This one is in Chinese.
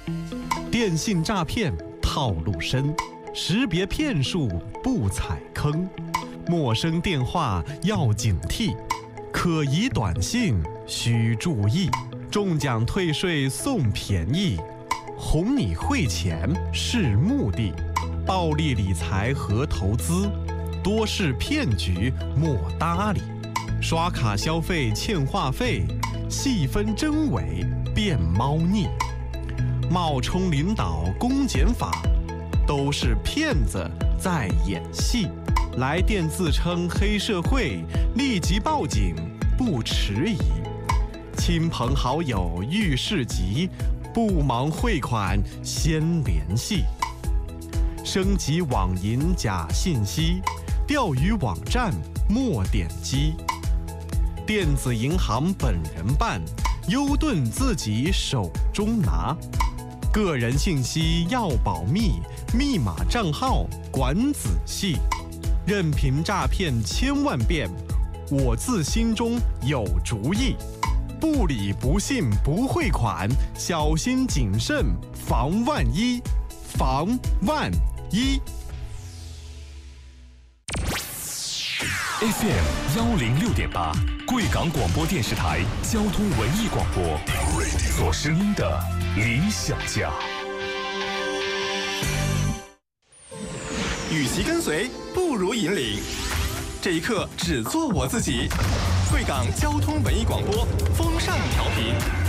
电信诈骗套路深，识别骗术不踩坑。陌生电话要警惕，可疑短信需注意。中奖退税送便宜，哄你汇钱是目的。暴力理财和投资，多是骗局莫搭理。刷卡消费欠话费，细分真伪变猫腻。冒充领导公检法，都是骗子在演戏。来电自称黑社会，立即报警不迟疑。亲朋好友遇事急，不忙汇款先联系。升级网银假信息，钓鱼网站莫点击。电子银行本人办，优盾自己手中拿。个人信息要保密，密码账号管仔细。任凭诈骗千万遍，我自心中有主意。不理不信不汇款，小心谨慎防万一，防万一。 FM 106.8，贵港广播电视台交通文艺广播，做声音的理想家。 与其跟随，不如引领。这一刻，只做我自己。贵港交通文艺广播，风尚调频。